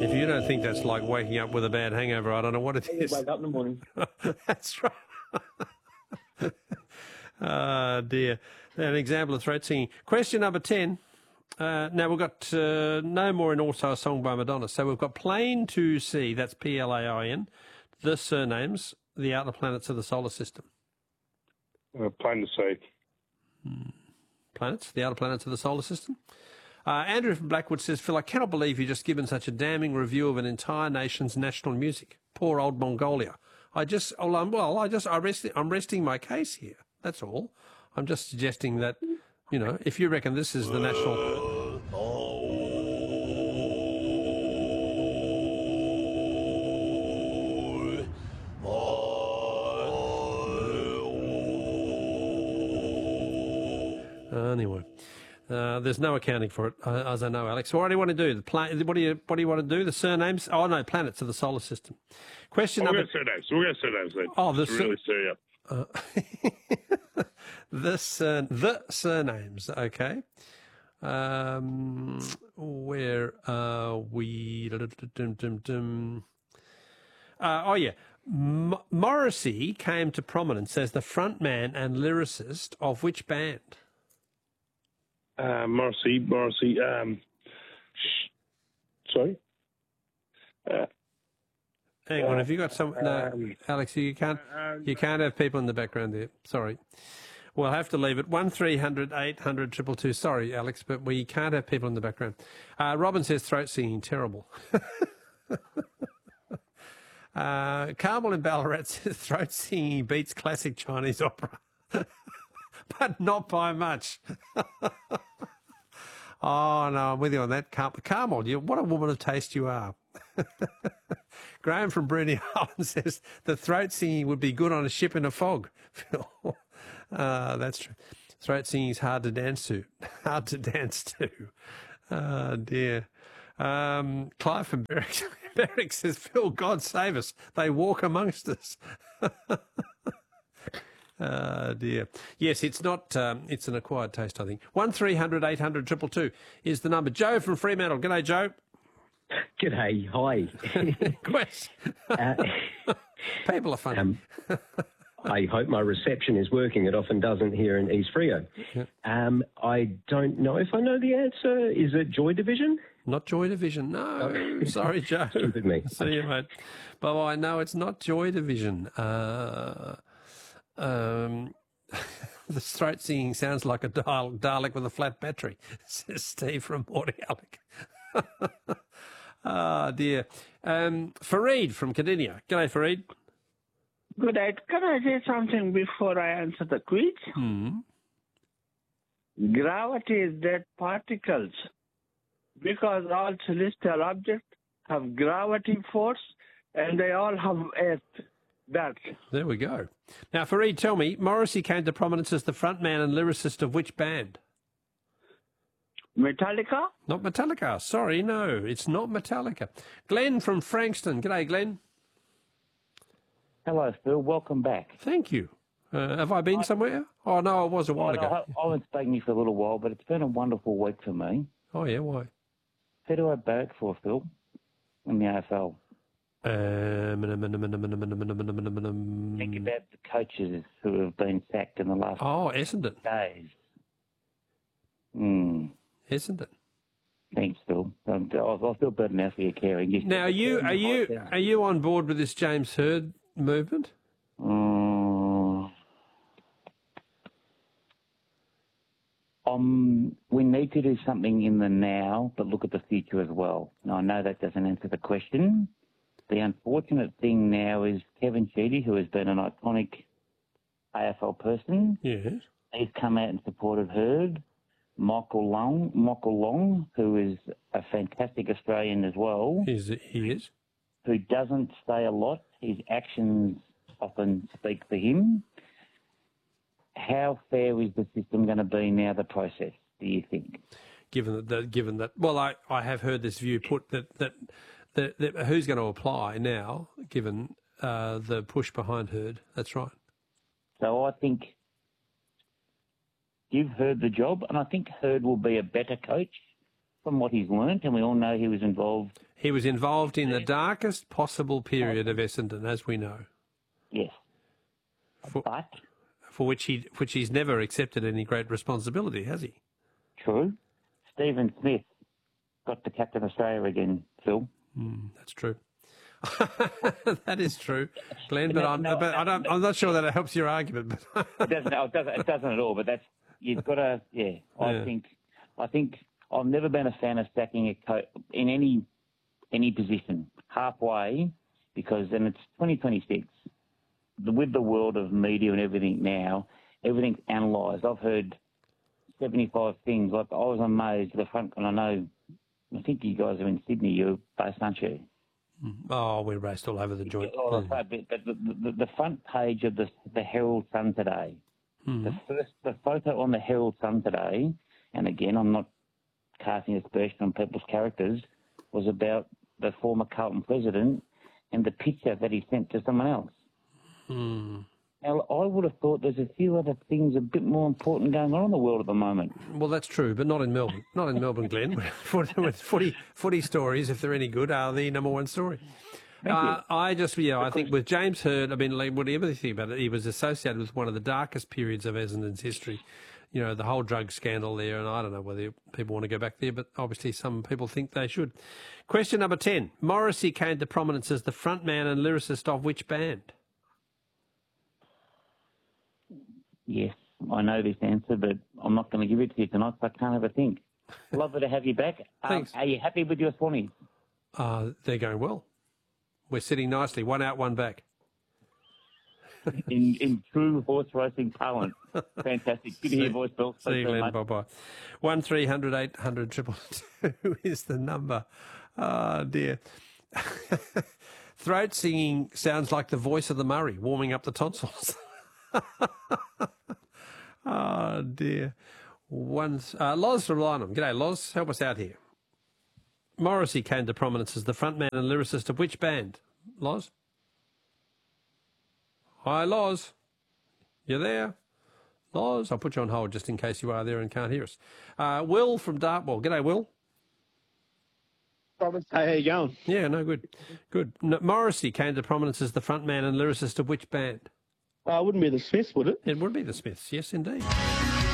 If you don't think that's like waking up with a bad hangover, I don't know what it is. Wake up in the morning. That's right. Oh, dear. An example of throat singing. Question number 10. Now, we've got No More and Also a Song by Madonna. So we've got Plain to See, that's Plain, the surnames, the outer planets of the solar system. Plain to see. Planets, the outer planets of the solar system. Andrew from Blackwood says, Phil, I cannot believe you've just given such a damning review of an entire nation's national music. Poor old Mongolia. I'm resting my case here. That's all. I'm just suggesting that, you know, if you reckon this is the national... Anyway, there's no accounting for it, as I know, Alex. What do you want to do? What do you want to do? The surnames? Oh no, planets of the solar system. Question number. We'll go surnames then. Oh, really stir you up. The surnames. Okay. Where are we? Oh yeah. Morrissey came to prominence as the frontman and lyricist of which band? Morrissey. Sorry. Hang on, have you got some? No, Alex, you can't have people in the background there. Sorry. We'll have to leave it. 1300 800 222. Sorry, Alex, but we can't have people in the background. Robin says throat singing, terrible. Carmel in Ballarat says throat singing beats classic Chinese opera. But not by much. Oh, no, I'm with you on that. Carmel, what a woman of taste you are. Graham from Bruny Island says the throat singing would be good on a ship in a fog. That's true. Throat singing is hard to dance to. Hard to dance to. Oh, dear. Clive from Berwick says, Phil, God save us. They walk amongst us. Dear. Yes, it's not, it's an acquired taste, I think. 1300 800 222 is the number. Joe from Fremantle. G'day, Joe. G'day. Hi. Quest. People are funny. I hope my reception is working. It often doesn't here in East Freo. Yeah. I don't know if I know the answer. Is it Joy Division? Not Joy Division, no. Sorry, Joe. Stupid me. See you, mate. Bye-bye. No, it's not Joy Division. The throat singing sounds like a Dalek with a flat battery, says Steve from Mordialloc. Ah, dear. Fareed from Cardinia. G'day, Fareed. Good day. Can I say something before I answer the quiz? Gravity is dead particles because all celestial objects have gravity force and they all have earth. That. There we go. Now, Fareed, tell me, Morrissey came to prominence as the frontman and lyricist of which band? Metallica? Not Metallica. Sorry, no, it's not Metallica. Glenn from Frankston. G'day, Glenn. Hello, Phil. Welcome back. Thank you. Have I been somewhere? Oh, no, it was a while ago. I haven't spoken to you for a little while, but it's been a wonderful week for me. Oh, yeah, why? Who do I barrack for, Phil, in the AFL? Think about the coaches who have been sacked in the last Essendon days. Essendon. Thanks, Phil. I feel better now for your caring. Now, are you on board with this James Hird movement? We need to do something in the now, but look at the future as well. Now, I know that doesn't answer the question. The unfortunate thing now is Kevin Sheedy, who has been an iconic AFL person. Yes. He's come out and supported Hird. Michael Long, who is a fantastic Australian as well. He is. Who doesn't say a lot. His actions often speak for him. How fair is the system going to be now, the process, do you think? Given that, well, I have heard this view put that who's going to apply now, given the push behind Hird. That's right. So I think give Hird the job, and I think Hird will be a better coach from what he's learnt, and we all know he was involved. He was involved in the darkest possible period of Essendon, as we know. Yes. But for which he's never accepted any great responsibility, has he? True. Stephen Smith got to captain Australia again, Phil. That's true. That is true, Glenn. But I'm not sure that it helps your argument. It doesn't at all. But you've got to. Yeah, I think I've never been a fan of stacking a coach in any position halfway, because then it's 2026. With the world of media and everything now, everything's analysed. I've heard 75 things. Like, I was amazed at the front, and I think you guys are in Sydney. You're based, aren't you? Oh, we raced all over the joint. But the front page of the Herald Sun today, the photo on the Herald Sun today, and again, I'm not casting aspersion on people's characters, was about the former Carlton president and the picture that he sent to someone else. Now, I would have thought there's a few other things a bit more important going on in the world at the moment. Well, that's true, but not in Melbourne. Not in Melbourne, Glenn. Footy stories, if they're any good, are the number one story. I think with James Hird, whatever you think about it, he was associated with one of the darkest periods of Essendon's history. You know, the whole drug scandal there, and I don't know whether people want to go back there, but obviously some people think they should. Question number 10. Morrissey came to prominence as the frontman and lyricist of which band? Yes, I know this answer, but I'm not going to give it to you tonight, so I can't have a think. Lovely to have you back. Thanks. Are you happy with your Swannies? They're going well. We're sitting nicely, one out, one back. in true horse racing talent. Fantastic. Good to hear your voice, Bill. See you, Glenn. Bye-bye. 1300 800 222 is the number. Oh, dear. Throat singing sounds like the voice of the Murray, warming up the tonsils. Oh, dear. Loz from Lynham. G'day, Loz. Help us out here. Morrissey came to prominence as the frontman and lyricist of which band? Loz? Hi, Loz. You there? Loz? I'll put you on hold just in case you are there and can't hear us. Will from Dartmoor. G'day, Will. Hey, how you going? Yeah, no, good. Good. Morrissey came to prominence as the frontman and lyricist of which band? Wouldn't be the Smiths, would it? It would be the Smiths, yes, indeed.